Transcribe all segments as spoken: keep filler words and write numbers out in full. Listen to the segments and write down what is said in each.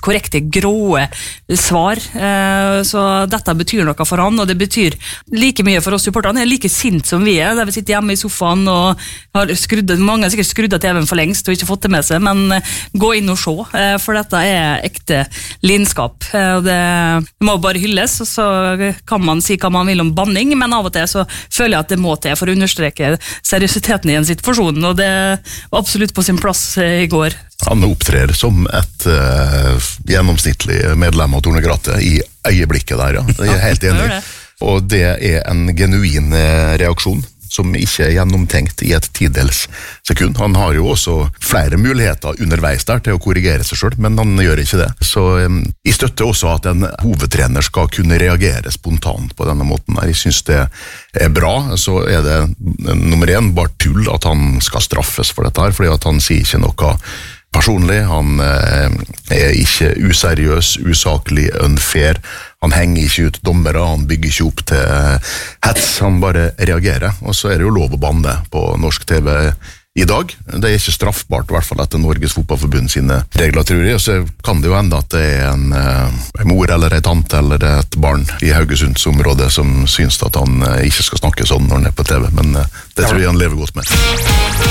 korrekte, gråe svar. Så dette betyr noe for han, og det betyr like mye for oss supporterne. Han er like sint som vi er, der vi sitter hjemme i sofaen og har skrudd, mange har sikkert skrudd av T V-en for lengst og ikke fått det med seg, men gå inn og se, for dette er ekte lidenskap. Det må bare hylles, og så kan man si hva man vil om banning, men av og til så føler jeg at det må til for å understreke seriøsiteten i en situasjon, og det var absolutt på sin plass i går. Han opptrer som et uh, gjennomsnittlig medlem av Tornegrattet i øyeblikket der, ja. Det er helt enig. Og det er en genuin reaksjon som ikke er gjennomtenkt i et tidels sekund. Han har jo også flere muligheter underveis der til å korrigere seg selv, men han gjør ikke det. Så um, jeg støtter også at en hovedtrener skal kunne reagere spontant på denne måten. Jeg synes det er bra. Så er det nummer en bare tull at han skal straffes for dette her, fordi at han sier ikke noe personlig, han eh, er ikke useriøs, usaklig, unfair, han henger ikke ut dommere, han bygger ikke opp til hets, han bare reagerer, og så er det jo lov å banne på norsk T V i dag. Det er ikke straffbart, i hvert fall etter Norges Fotballforbund sine regler, tror jeg, og så kan det jo ende at det er en, en mor eller en tante eller et barn i Haugesundsområdet som syns at han ikke skal snakke sånn når han er på T V, men det tror jeg han lever godt med.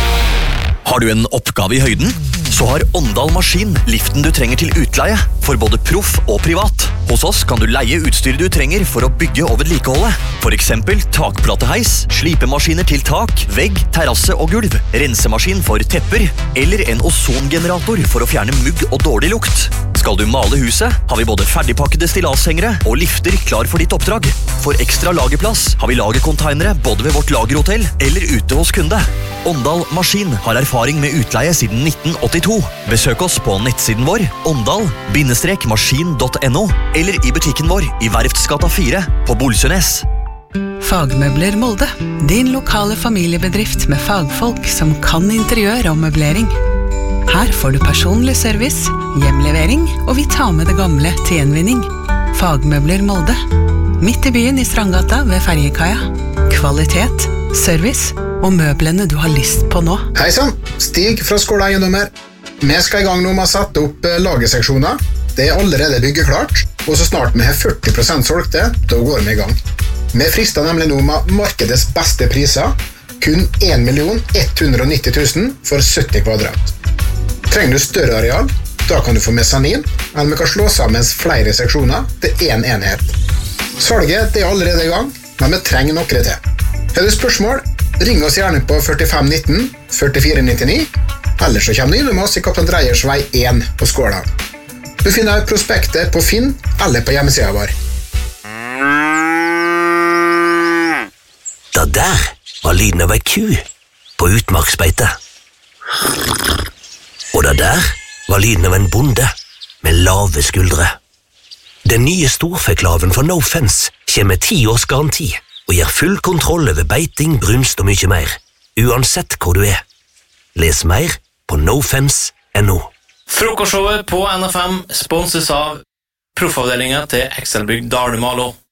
Har du en oppgave i høyden? Så har Åndal Maskin liften du trenger til utleie, for både proff og privat. Hos oss kan du leie utstyr du trenger for å bygge og vedlikeholde. For eksempel takplateheis, slipemaskiner til tak, vegg, terrasse og gulv, rensemaskin for tepper, eller en ozongenerator for å fjerne mugg og dårlig lukt. Skal du male huset, har vi både ferdigpakkede stillasshengere og lifter klar for ditt oppdrag. For ekstra lagerplass har vi lagercontainere både ved vårt lagerhotell eller ute hos kunde. Åndal Maskin har erfaring med utleie siden nitten åttito. Besøk oss på nettsiden vår åndal maskin punktum no eller i butikken vår i Verftsgata fire på Bolsønes. Fagmøbler Molde, din lokale familiebedrift med fagfolk som kan interiør og møblering. Her får du personlig service, hjemlevering, og vi tar med det gamle til gjenvinning. Fagmøbler Molde, midt i byen i Strandgata ved Ferjekaia. Kvalitet, service og møblene du har lyst på nå. Hei sann, Stig fra Skåla Eiendommer. Vi skal i gang nå med å sette opp lagerseksjoner. Det er allerede byggeklart, og så snart vi har førti prosent solgte, da går vi i gang. Vi frister nemlig nå med markedets beste priser, kun en million ett hundre nitti tusen for sytti kvadrat. Trenger du større areal, da kan du få mesanin, eller vi kan slå sammen flere seksjoner til en enhet. Salget det er allerede i gang, men vi trenger noe til. Har du spørsmål, ring oss gjerne på førtifem nitten førtifire nittini, eller så kommer du innom oss i Kaptein Dreyers vei én på Skåla. Du finner prospektet på Finn eller på hjemmesiden vår. Det der var lyden av ei ku på utmarksbeite. Og det der var lyden av en bonde med lave skuldre. Den nye storfeklaven for No Fence kommer med ti års garanti og gir full kontroll over beiting, brunst og mye mer, uansett hvor du er. Les mer på no fence punktum no. Frokostshowet på N F M sponses av proffavdelingen til Excelbygg Dalmalo.